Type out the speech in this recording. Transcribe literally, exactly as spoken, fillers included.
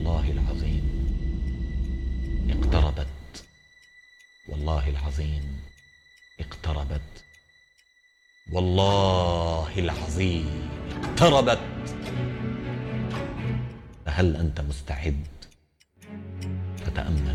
والله العظيم اقتربت، والله العظيم اقتربت، والله العظيم اقتربت. فهل أنت مستعد؟ فتأمل.